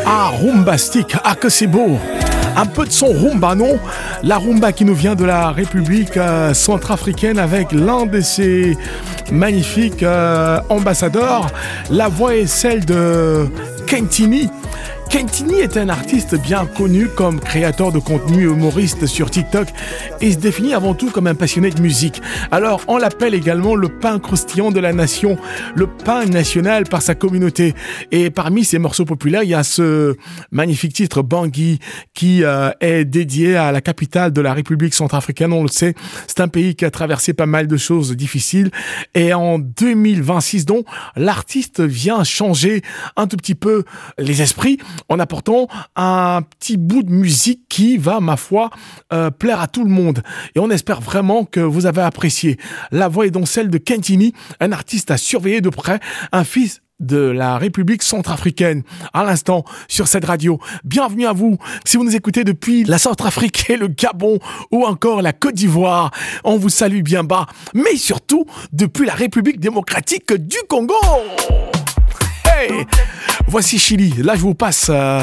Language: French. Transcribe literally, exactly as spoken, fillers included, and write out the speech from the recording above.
Ah, rumbastique, ah que c'est beau. Un peu de son rumba, non? La rumba qui nous vient de la République euh, centrafricaine avec l'un de ses magnifiques euh, ambassadeurs. La voix est celle de Kentini. Kentini est un artiste bien connu comme créateur de contenu humoriste sur TikTok et se définit avant tout comme un passionné de musique. Alors, on l'appelle également le pain croustillant de la nation, le pain national par sa communauté. Et parmi ses morceaux populaires, il y a ce magnifique titre Bangui qui euh, est dédié à la capitale de la République centrafricaine. On le sait, c'est un pays qui a traversé pas mal de choses difficiles. Et en deux mille vingt-six, donc, l'artiste vient changer un tout petit peu les esprits en apportant un petit bout de musique qui va, ma foi, euh, plaire à tout le monde. Et on espère vraiment que vous avez apprécié. La voix est donc celle de Kentini, un artiste à surveiller de près, un fils de la République centrafricaine. À l'instant, sur cette radio. Bienvenue à vous. Si vous nous écoutez depuis la Centrafrique et le Gabon ou encore la Côte d'Ivoire, on vous salue bien bas. Mais surtout, depuis la République démocratique du Congo. Hey! Voici Chili. Là, je vous passe... Euh